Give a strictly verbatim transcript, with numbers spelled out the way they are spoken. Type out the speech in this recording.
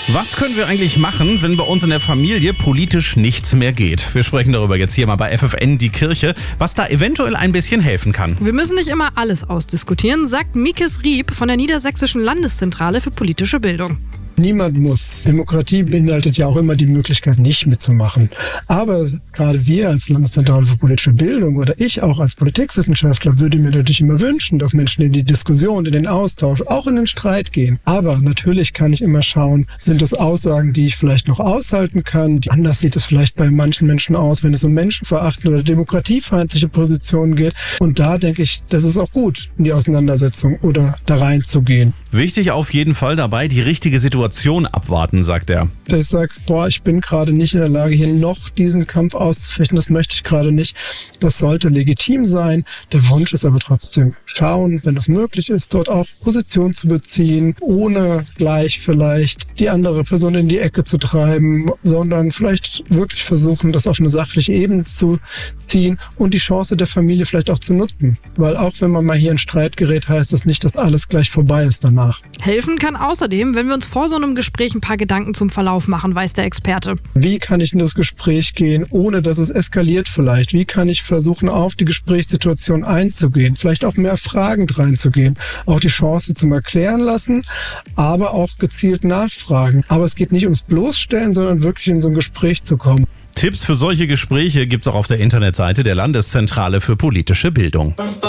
Was können wir eigentlich machen, wenn bei uns in der Familie politisch nichts mehr geht? Wir sprechen darüber jetzt hier mal bei F F N die Kirche, was da eventuell ein bisschen helfen kann. Wir müssen nicht immer alles ausdiskutieren, sagt Mikes Rieb von der Niedersächsischen Landeszentrale für politische Bildung. Niemand muss. Demokratie beinhaltet ja auch immer die Möglichkeit, nicht mitzumachen. Aber gerade wir als Landeszentrale für politische Bildung oder ich auch als Politikwissenschaftler würde mir natürlich immer wünschen, dass Menschen in die Diskussion, in den Austausch, auch in den Streit gehen. Aber natürlich kann ich immer schauen, sind es Aussagen, die ich vielleicht noch aushalten kann. Anders sieht es vielleicht bei manchen Menschen aus, wenn es um menschenverachtende oder demokratiefeindliche Positionen geht. Und da denke ich, das ist auch gut, in die Auseinandersetzung oder da reinzugehen. Wichtig auf jeden Fall dabei, die richtige Situation abwarten, sagt er. Ich sage, boah, ich bin gerade nicht in der Lage, hier noch diesen Kampf auszufechten, das möchte ich gerade nicht. Das sollte legitim sein. Der Wunsch ist aber trotzdem schauen, wenn es möglich ist, dort auch Position zu beziehen, ohne gleich vielleicht die andere Person in die Ecke zu treiben, sondern vielleicht wirklich versuchen, das auf eine sachliche Ebene zu ziehen und die Chance der Familie vielleicht auch zu nutzen. Weil auch wenn man mal hier in Streit gerät, heißt das nicht, dass alles gleich vorbei ist danach. Helfen kann außerdem, wenn wir uns vor so einem Gespräch ein paar Gedanken zum Verlauf machen, weiß der Experte. Wie kann ich in das Gespräch gehen, ohne dass es eskaliert vielleicht? Wie kann ich versuchen, auf die Gesprächssituation einzugehen? Vielleicht auch mehr fragend reinzugehen. Auch die Chance zum Erklären lassen, aber auch gezielt nachfragen. Aber es geht nicht ums Bloßstellen, sondern wirklich in so ein Gespräch zu kommen. Tipps für solche Gespräche gibt's auch auf der Internetseite der Landeszentrale für politische Bildung.